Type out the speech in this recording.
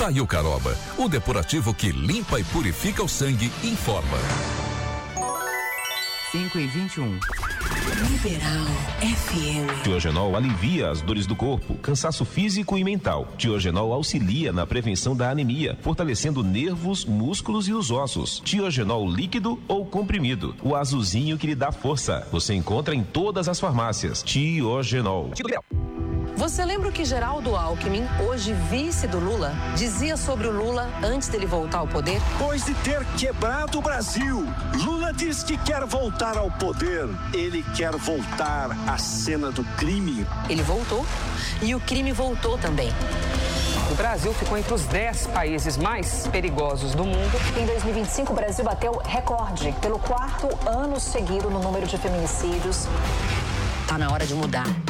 Taiucaroba, o depurativo que limpa e purifica o sangue, informa. 5h21. Liberal FM. Tiogenol alivia as dores do corpo, cansaço físico e mental. Tiogenol auxilia na prevenção da anemia, fortalecendo nervos, músculos e os ossos. Tiogenol líquido ou comprimido, o azulzinho que lhe dá força. Você encontra em todas as farmácias. Tiogenol. Você lembra o que Geraldo Alckmin, hoje vice do Lula, dizia sobre o Lula antes dele voltar ao poder? Depois de ter quebrado o Brasil, Lula diz que quer voltar ao poder. Ele quer voltar à cena do crime. Ele voltou e o crime voltou também. O Brasil ficou entre os 10 países mais perigosos do mundo. Em 2025, o Brasil bateu recorde pelo 4º ano seguido no número de feminicídios. Tá na hora de mudar.